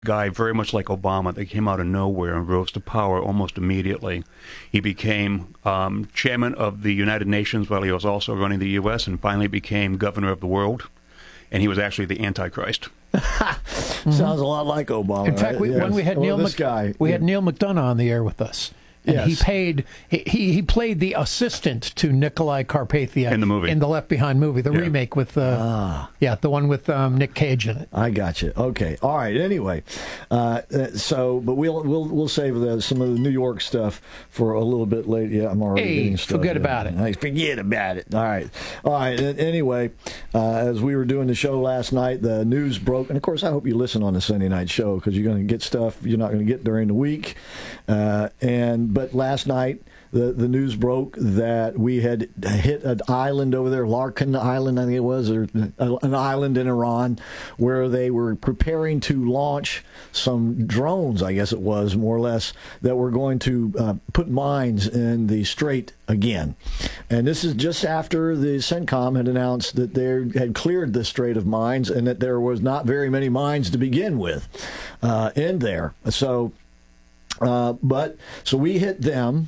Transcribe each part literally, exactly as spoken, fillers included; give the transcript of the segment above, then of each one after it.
guy very much like Obama that came out of nowhere and rose to power almost immediately. He became um, chairman of the United Nations while he was also running the U S and finally became governor of the world. And he was actually the Antichrist. Mm-hmm. Sounds a lot like Obama. In fact, right? we, yes. when we had well, Neil, this Mc, guy, we yeah. had Neil McDonough on the air with us. And yes. he paid. He, he he played the assistant to Nikolai Carpathia in the movie, in the Left Behind movie, the yeah. remake with uh, ah. yeah, the one with um, Nick Cage in it. I got you. Okay, all right. Anyway, uh, so but we'll we'll we'll save the, some of the New York stuff for a little bit later. Yeah, I'm already hey, getting stuff. forget in. about it. Hey, forget about it. All right, all right. Anyway, uh, as we were doing the show last night, the news broke, and of course, I hope you listen on the Sunday night show because you're going to get stuff you're not going to get during the week. Uh, and but last night. The the news broke that we had hit an island over there, Larkin Island, I think it was, or an island in Iran, where they were preparing to launch some drones, I guess it was, more or less, that were going to uh, put mines in the strait again. And this is just after the CENTCOM had announced that they had cleared the strait of mines and that there was not very many mines to begin with uh, in there. So, uh, but so we hit them.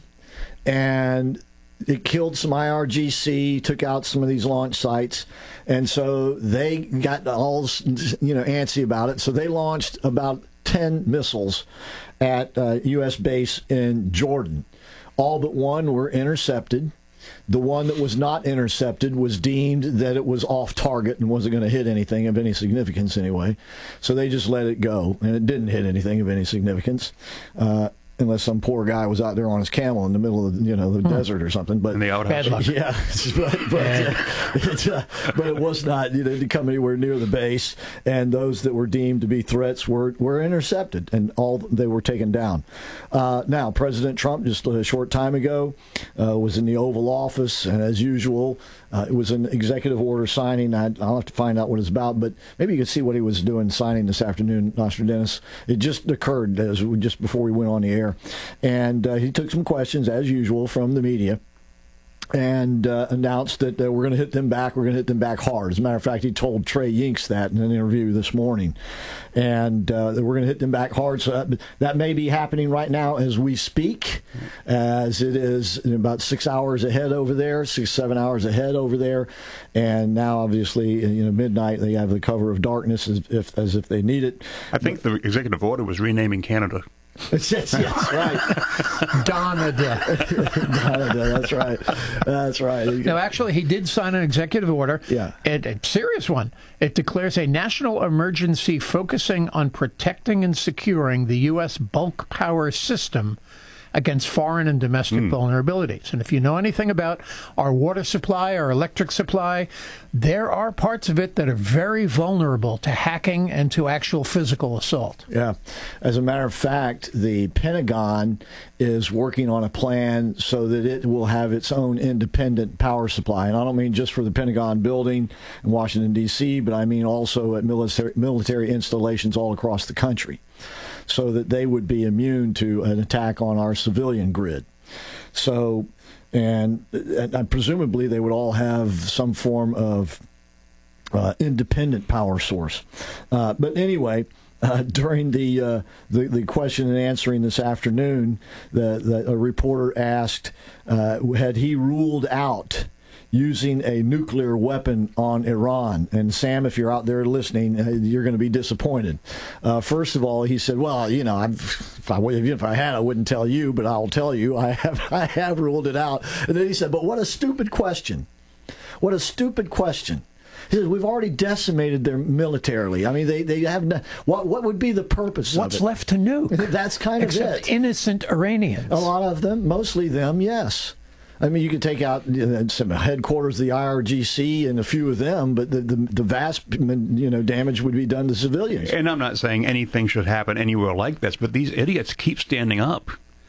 And it killed some I R G C, took out some of these launch sites, and so they got all you know antsy about it. So they launched about ten missiles at uh, U S base in Jordan. All but one were intercepted. The one that was not intercepted was deemed that it was off target and wasn't going to hit anything of any significance anyway. So they just let it go, and it didn't hit anything of any significance. Uh, Unless some poor guy was out there on his camel in the middle of you know the hmm. desert or something, but in the outhouse. Yeah, but but, yeah. Uh, it, uh, but it was not you know to come anywhere near the base, and those that were deemed to be threats were were intercepted, and all they were taken down. Uh, now, President Trump just a short time ago uh, was in the Oval Office, and as usual, uh, it was an executive order signing. I, I'll have to find out what it's about, but maybe you could see what he was doing signing this afternoon, Nostradamus. It just occurred as we, just before we went on the air. And uh, he took some questions, as usual, from the media and uh, announced that uh, we're going to hit them back. We're going to hit them back hard. As a matter of fact, he told Trey Yinks that in an interview this morning. And uh, that we're going to hit them back hard. So that, that may be happening right now as we speak, as it is in about six hours ahead over there, six, seven hours ahead over there. And now, obviously, you know, midnight, they have the cover of darkness as if, as if they need it. I think the executive order was renaming Canada. Yes, yes, right. Donada. Donada, that's right. That's right. No, actually, he did sign an executive order. Yeah. It, a serious one. It declares a national emergency focusing on protecting and securing the U S bulk power system against foreign and domestic mm. vulnerabilities. And if you know anything about our water supply, our electric supply, there are parts of it that are very vulnerable to hacking and to actual physical assault. Yeah. As a matter of fact, the Pentagon is working on a plan so that it will have its own independent power supply. And I don't mean just for the Pentagon building in Washington, D C, but I mean also at military, military installations all across the country, so that they would be immune to an attack on our civilian grid. So, and, and presumably they would all have some form of uh, independent power source. Uh, but anyway, uh, during the, uh, the the question and answering this afternoon, the, the a reporter asked, uh, had he ruled out using a nuclear weapon on Iran. And Sam, if you're out there listening, uh, you're going to be disappointed. Uh, first of all, he said, well, you know, I've, if, I, if I had, I wouldn't tell you, but I'll tell you, I have, I have ruled it out. And then he said, but what a stupid question. What a stupid question. He says, we've already decimated them militarily. I mean, they, they have no, what what would be the purpose What's of it? left to nuke? That's kind of Except it. innocent Iranians. A lot of them, mostly them, yes. I mean, you could take out you know, some headquarters of the I R G C and a few of them, but the, the, the vast you know damage would be done to civilians. And I'm not saying anything should happen anywhere like this, but these idiots keep standing up.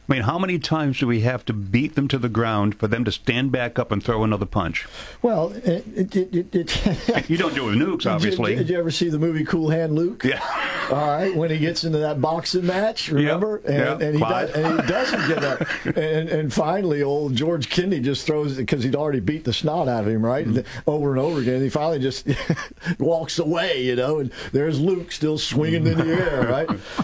I mean, how many times do we have to beat them to the ground for them to stand back up and throw another punch? Well, it, it, it, it You don't do it with nukes, obviously. Did, did you ever see the movie Cool Hand Luke? Yeah. All right, when he gets into that boxing match, remember? Yep. And, Yep. and, he Clyde. does, and he doesn't get up. And, and finally, old George Kennedy just throws it because he'd already beat the snot out of him, right? Mm-hmm. Over and over again. He finally just walks away, you know, and there's Luke still swinging in the air, right?